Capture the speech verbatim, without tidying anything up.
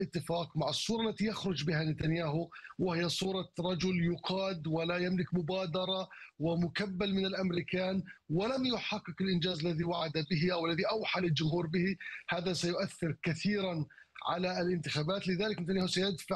اتفاق مع الصورة التي يخرج بها نتنياهو، وهي صورة رجل يقاد ولا يملك مبادرة ومكبل من الأمريكان ولم يحقق الإنجاز الذي وعد به أو الذي أوحى للجمهور به. هذا سيؤثر كثيرا على الانتخابات، لذلك نتنياهو سيدفع